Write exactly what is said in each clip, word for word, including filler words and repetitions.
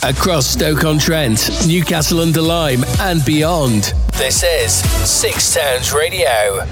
Across Stoke-on-Trent, Newcastle-under-Lyme and beyond. This is Six Towns Radio.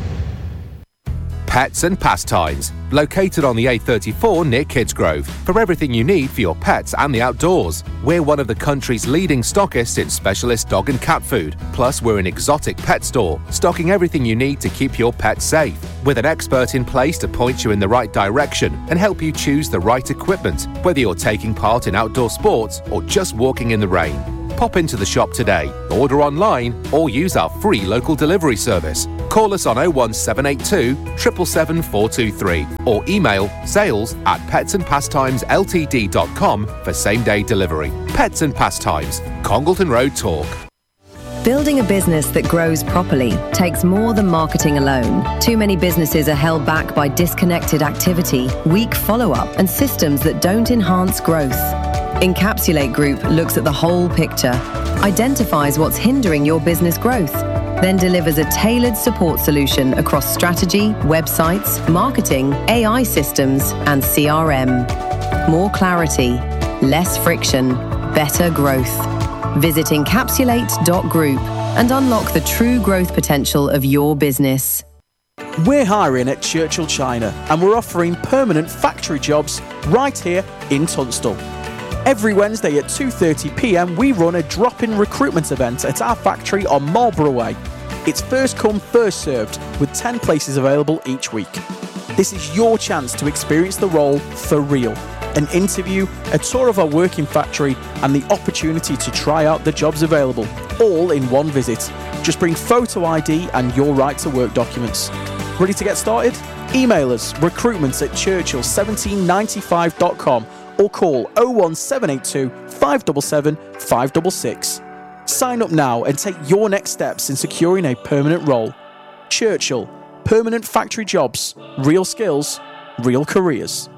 Pets and Pastimes, located on the A thirty-four near Kidsgrove, for everything you need for your pets and the outdoors. We're one of the country's leading stockists in specialist dog and cat food. Plus, we're an exotic pet store, stocking everything you need to keep your pets safe, with an expert in place to point you in the right direction and help you choose the right equipment, whether you're taking part in outdoor sports or just walking in the rain. Pop into the shop today, order online, or use our free local delivery service. Call us on oh one seven eight two, seven seven seven, four two three or email sales at pets and pastimes l t d dot com for same-day delivery. Pets and Pastimes, Congleton Road, Talk. Building a business that grows properly takes more than marketing alone. Too many businesses are held back by disconnected activity, weak follow-up, and systems that don't enhance growth. Encapsulate Group looks at the whole picture, identifies what's hindering your business growth, then delivers a tailored support solution across strategy, websites, marketing, A I systems, and C R M. More clarity, less friction, better growth. Visit encapsulate dot group and unlock the true growth potential of your business. We're hiring at Churchill China and we're offering permanent factory jobs right here in Tunstall. Every Wednesday at two thirty p m we run a drop-in recruitment event at our factory on Marlborough Way. It's first come, first served, with ten places available each week. This is your chance to experience the role for real. An interview, a tour of our working factory, and the opportunity to try out the jobs available, all in one visit. Just bring photo I D and your right to work documents. Ready to get started? Email us recruitment at churchill seventeen ninety-five dot com or call oh one seven eight two, five seven seven, five six six. Sign up now and take your next steps in securing a permanent role. Churchill, permanent factory jobs, real skills, real careers.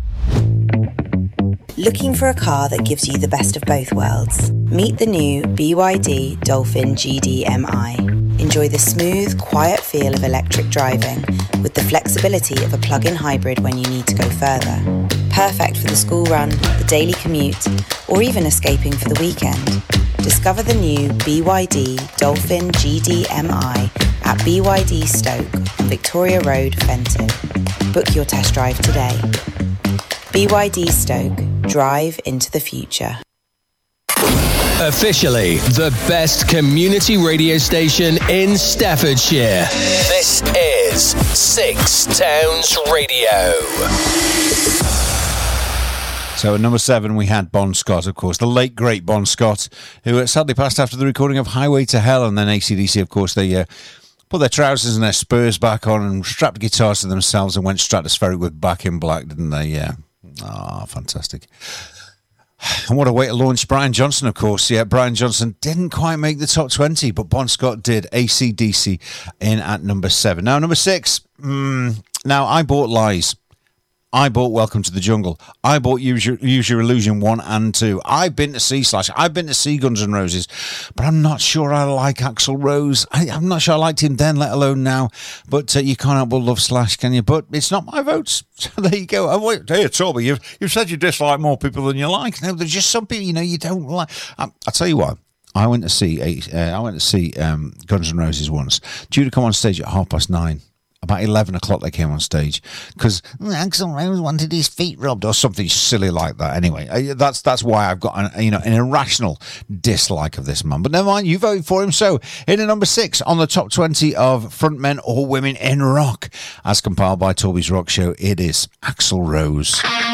Looking for a car that gives you the best of both worlds? Meet the new B Y D Dolphin G D M I. Enjoy the smooth, quiet feel of electric driving with the flexibility of a plug-in hybrid when you need to go further. Perfect for the school run, the daily commute, or even escaping for the weekend. Discover the new B Y D Dolphin G D M I at B Y D Stoke on Victoria Road, Fenton. Book your test drive today. B Y D Stoke. Drive into the future. Officially the best community radio station in Staffordshire. This is Six Towns Radio. So at number seven, we had Bon Scott, of course, the late, great Bon Scott, who sadly passed after the recording of Highway to Hell. And then A C D C, of course, they uh, put their trousers and their spurs back on and strapped guitars to themselves and went stratospheric with Back in Black, didn't they? Yeah. Ah, oh, fantastic. And what a way to launch Brian Johnson, of course. Yeah, Brian Johnson didn't quite make the top twenty, but Bon Scott did. A C D C in at number seven. Now, number six. Mm, now, I bought Lies. I bought Welcome to the Jungle. I bought Use Your, Use Your Illusion one and two. I've been to see Slash. I've been to see Guns N' Roses. But I'm not sure I like Axl Rose. I, I'm not sure I liked him then, let alone now. But uh, you can't help but love Slash, can you? But it's not my votes. So there you go. Oh, wait, hey, Toby, you've, you've said you dislike more people than you like. No, there's just some people, you know, you don't like. Um, I'll tell you what. I went to see a, uh, I went to see um, Guns N' Roses once. Due to come on stage at half past nine. About eleven o'clock they came on stage because Axl Rose wanted his feet rubbed or something silly like that. Anyway, that's that's why I've got an, you know an irrational dislike of this man. But never mind, you voted for him. So in at number six on the top twenty of frontmen or women in rock, as compiled by Toby's Rock Show, it is Axl Rose.